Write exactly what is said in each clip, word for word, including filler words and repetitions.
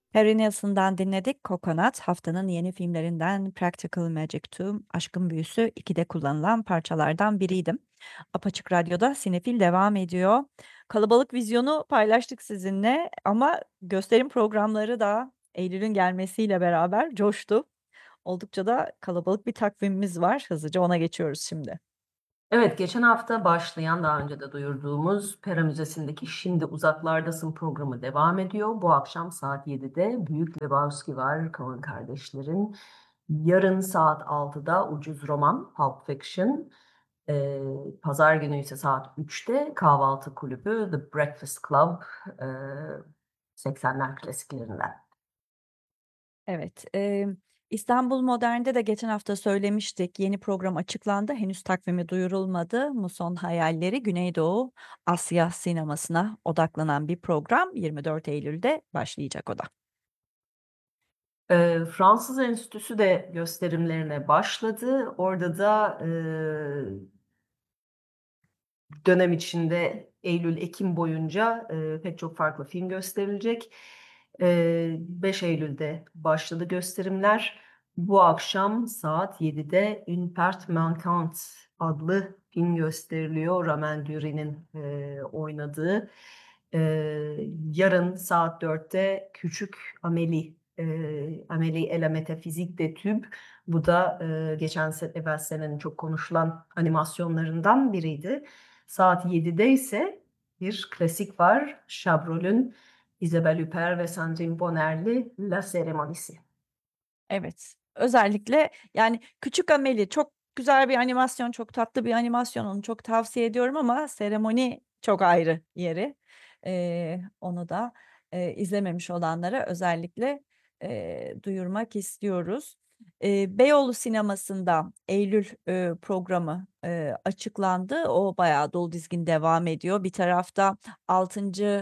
Harry Nilsson'dan dinledik. Coconut haftanın yeni filmlerinden Practical Magic iki, Aşkın Büyüsü ikide kullanılan parçalardan biriydim. Apaçık Radyo'da Sinefil devam ediyor. Kalabalık vizyonu paylaştık sizinle ama gösterim programları da Eylül'ün gelmesiyle beraber coştu. Oldukça da kalabalık bir takvimimiz var. Hızlıca ona geçiyoruz şimdi. Evet, geçen hafta başlayan, daha önce de duyurduğumuz Pera Müzesi'ndeki Şimdi Uzaklardasın programı devam ediyor. Bu akşam saat yedide Büyük Lebowski var, Coen kardeşlerin. Yarın saat altıda Ucuz Roman, Pulp Fiction. Ee, Pazar günü ise saat üçte Kahvaltı Kulübü, The Breakfast Club, e, seksenler klasiklerinden. Evet, eee, İstanbul Modern'de de geçen hafta söylemiştik. Yeni program açıklandı. Henüz takvimi duyurulmadı. Muson Hayalleri Güneydoğu Asya sinemasına odaklanan bir program. yirmi dört Eylül'de başlayacak o da. Ee, Fransız Enstitüsü de gösterimlerine başladı. Orada da e, dönem içinde Eylül-Ekim boyunca e, pek çok farklı film gösterilecek. E, beş Eylül'de başladı gösterimler. Bu akşam saat yedide Une Perte Manquante adlı film gösteriliyor. Romain Dury'nin e, oynadığı. E, Yarın saat dörtte Küçük Amélie, e, Amélie et la Métaphysique des Tubes. Bu da e, geçen sene, evvel senenin çok konuşulan animasyonlarından biriydi. Saat yedide ise bir klasik var. Chabrol'ün Isabelle Huppert ve Sandrine Bonner'li La Cérémonie. Evet. Özellikle yani Küçük Ameli çok güzel bir animasyon, çok tatlı bir animasyon. Onu çok tavsiye ediyorum ama seremoni çok ayrı yeri. Ee, onu da e, izlememiş olanlara özellikle e, duyurmak istiyoruz. Ee, Beyoğlu sinemasında Eylül e, programı e, açıklandı. O bayağı dolu dizgin devam ediyor. Bir tarafta altıncı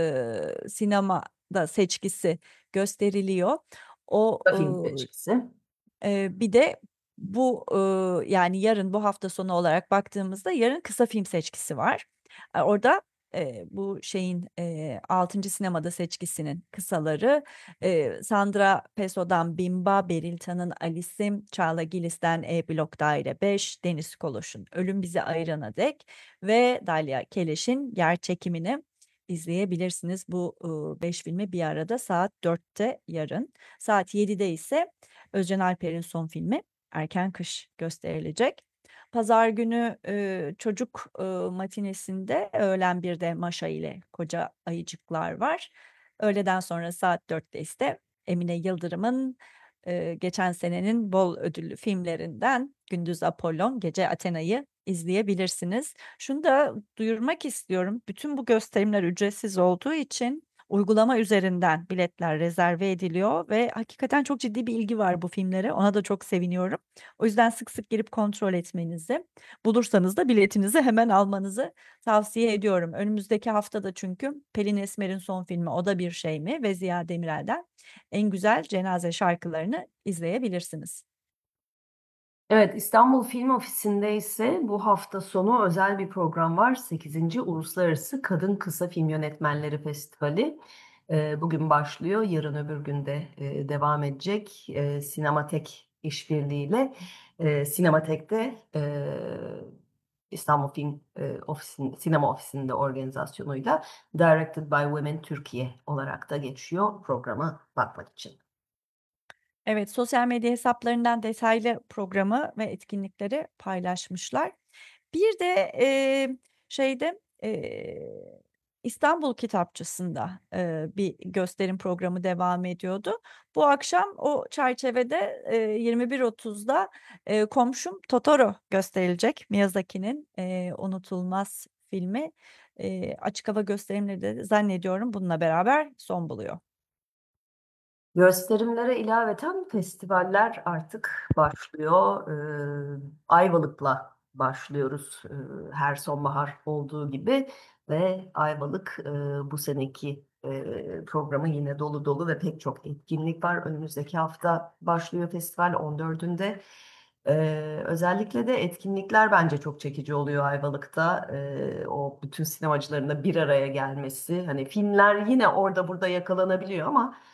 E, sinemada seçkisi gösteriliyor. O Film seçkisi. e, bir de bu e, yani yarın bu hafta sonu olarak baktığımızda yarın kısa film seçkisi var. E, orada e, bu şeyin e, altıncı sinemada seçkisinin kısaları e, Sandra Pesso'dan Bimba, Beril Tan'ın Alice'im, Çağla Gilis'ten E Blok Daire beş, Deniz Koloş'un Ölüm Bizi Ayırana Dek ve Dalia Keleş'in Yer Çekimini izleyebilirsiniz. Bu beş filmi bir arada saat dörtte yarın. Saat yedide ise Özcan Alper'in son filmi Erken Kış gösterilecek. Pazar günü e, çocuk e, matinesinde öğlen birde Maşa ile Koca Ayıcıklar var. Öğleden sonra saat dörtte ise Emine Yıldırım'ın e, geçen senenin bol ödüllü filmlerinden Gündüz Apollon, Gece Athena'yı izleyebilirsiniz. Şunu da duyurmak istiyorum. Bütün bu gösterimler ücretsiz olduğu için uygulama üzerinden biletler rezerve ediliyor ve hakikaten çok ciddi bir ilgi var bu filmlere. Ona da çok seviniyorum. O yüzden sık sık girip kontrol etmenizi, bulursanız da biletinizi hemen almanızı tavsiye ediyorum. Önümüzdeki haftada çünkü Pelin Esmer'in son filmi O da Bir Şey Mi ve Ziya Demirel'den en güzel cenaze şarkılarını izleyebilirsiniz. Evet, İstanbul Film Ofisi'nde ise bu hafta sonu özel bir program var. Sekizinci Uluslararası Kadın Kısa Film Yönetmenleri Festivali. Ee, bugün başlıyor, yarın öbür günde e, devam edecek. Ee, Sinematek işbirliğiyle. Ee, Sinematek'te e, İstanbul Film e, Ofisi'nin, Sinema Ofisi'nin de organizasyonuyla Directed by Women Türkiye olarak da geçiyor programa bakmak için. Evet, sosyal medya hesaplarından detaylı programı ve etkinlikleri paylaşmışlar. Bir de e, şeyde e, İstanbul Kitapçısı'nda e, bir gösterim programı devam ediyordu. Bu akşam o çerçevede e, yirmi bir otuzda e, Komşum Totoro gösterilecek. Miyazaki'nin e, unutulmaz filmi. E, açık hava gösterimleri de zannediyorum bununla beraber son buluyor. Gösterimlere ilaveten festivaller artık başlıyor. Ee, Ayvalık'la başlıyoruz ee, her sonbahar olduğu gibi ve Ayvalık e, bu seneki e, programı yine dolu dolu ve pek çok etkinlik var. Önümüzdeki hafta başlıyor festival on dördünde. Ee, özellikle de etkinlikler bence çok çekici oluyor Ayvalık'ta. Ee, o bütün sinemacıların da bir araya gelmesi. Hani filmler yine orada burada yakalanabiliyor ama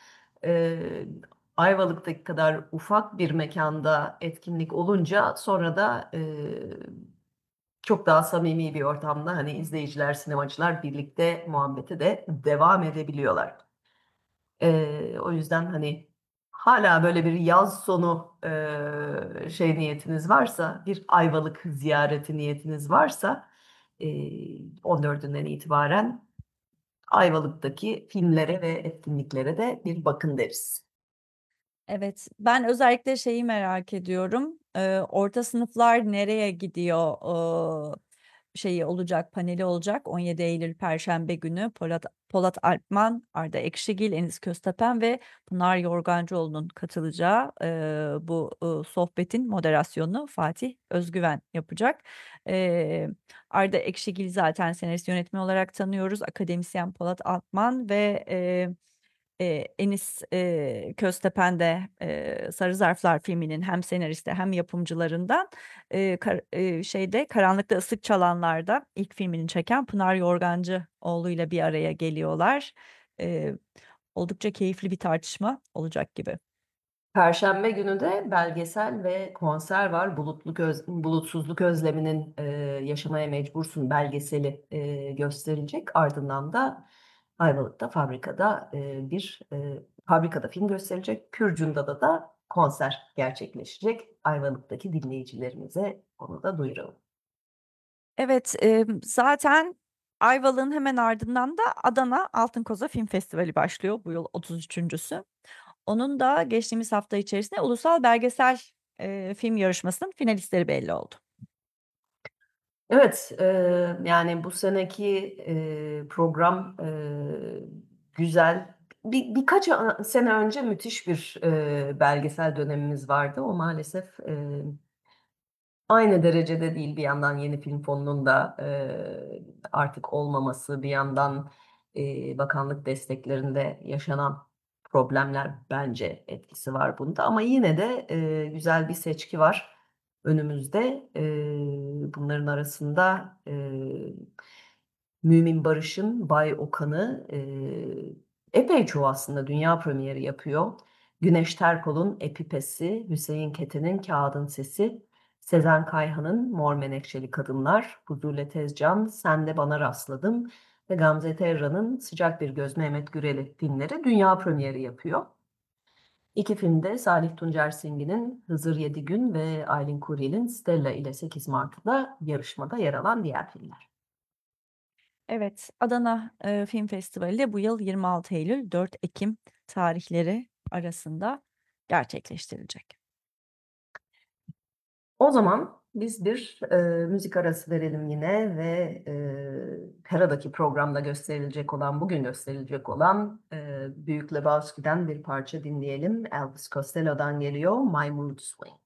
eee, Ayvalık'taki kadar ufak bir mekanda etkinlik olunca sonra da eee, çok daha samimi bir ortamda hani izleyiciler, sinemacılar birlikte muhabbete de devam edebiliyorlar. Eee, o yüzden, hani, hâlâ böyle bir yaz sonu, eee, şey niyetiniz varsa, bir Ayvalık ziyareti niyetiniz varsa, eee, on dördünden itibaren Ayvalık'taki filmlere ve etkinliklere de bir bakın deriz. Evet, ben özellikle şeyi merak ediyorum. Eee, orta sınıflar nereye gidiyor, ııı, şeyi olacak, paneli olacak on yedi Eylül Perşembe günü. Polat Polat Alpman, Arda Ekşigil, Enis Köztepen ve Pınar Yorgancıoğlu'nun katılacağı, eee, bu, ııı, sohbetin moderasyonunu Fatih Özgüven yapacak. Eee, Arda Ekşigil'i zaten senarist yönetmen olarak tanıyoruz. Akademisyen Polat Alpman ve, eee, eee, Enis, eee, Köztepen de, eee, Sarı Zarflar filminin hem senaristi hem yapımcılarından. Eee, kar eee, şeyde Karanlıkta Islık Çalanlar'da ilk filmini çeken Pınar Yorgancıoğlu'yla bir araya geliyorlar. Eee, oldukça keyifli bir tartışma olacak gibi. Perşembe günü de belgesel ve konser var. Bulutluk öz Bulutsuzluk Özlemi'nin, eee, Yaşamaya Mecbursun belgeseli, eee, gösterilecek. Ardından da Ayvalık'ta fabrikada, eee, bir, eee, fabrikada film gösterilecek. Kürcünda'da da konser gerçekleşecek. Ayvalık'taki dinleyicilerimize onu da duyuralım. Evet, emm, zaten Ayvalık'ın hemen ardından da Adana Altın Koza Film Festivali başlıyor. Bu yıl otuz üçüncüsü. Onun da geçtiğimiz hafta içerisinde ulusal belgesel, eee, film yarışmasının finalistleri belli oldu. Evet, eee, yani bu seneki, eee, program, eee, güzel. Bir birkaç a sene önce müthiş bir, eee, belgesel dönemimiz vardı. O maalesef, eee, aynı derecede değil. Bir yandan yeni film fonunun da, eee, artık olmaması, bir yandan, eee, bakanlık desteklerinde yaşanan problemler bence etkisi var bunda ama yine de, eee, güzel bir seçki var önümüzde. Eee, bunların arasında, eee, Mümin Barış'ın Bay Okan'ı, eee, epey çoğu aslında dünya premieri yapıyor. Güneş Terkol'un Epipesi, Hüseyin Keten'in Kağıdın Sesi, Sezen Kayhan'ın Mor Menekşeli Kadınlar, Fuzule Tezcan, Sen de Bana Rastladın ve Gamze Terra'nın Sıcak Bir Göz Mehmet Gürel'i filmleri dünya premieri yapıyor. İki film de Salih Tuncer Singin'in Hızır Yedigün ve Aylin Kuryel'in Stella ile sekiz Martı'da yarışmada yer alan diğer filmler. Evet, Adana, eee, Film Festivali de bu yıl yirmi altı Eylül dört Ekim tarihleri arasında gerçekleştirilecek. O zaman biz bir, eee, müzik arası verelim yine ve, eee, Hera'daki programda gösterilecek olan, bugün gösterilecek olan, eee, Büyük Lebowski'den bir parça dinleyelim. Elvis Costello'dan geliyor, My Mood Swings.